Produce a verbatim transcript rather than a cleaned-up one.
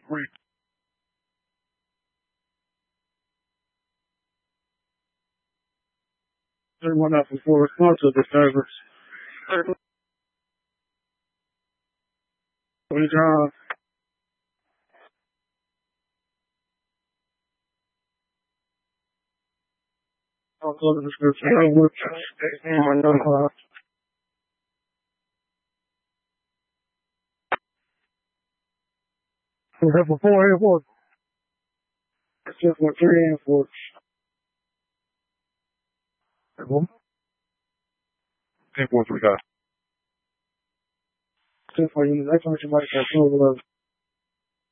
Three. Everyone up before response of the servers. Good job. I'll go to the description. I will my number. We have a four airport. It's just what three airports. Airports we got. Just for you, that's how much you might have